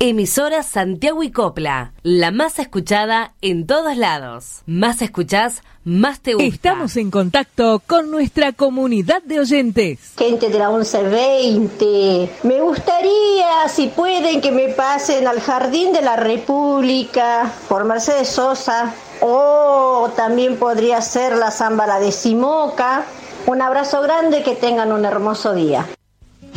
Emisora Santiago y Copla, la más escuchada en todos lados. Más escuchás, más te gusta. Estamos en contacto con nuestra comunidad de oyentes. Gente de la 1120, me gustaría, si pueden, que me pasen al Jardín de la República por Mercedes Sosa, o también podría ser la Zambala de Simoca. Un abrazo grande, que tengan un hermoso día.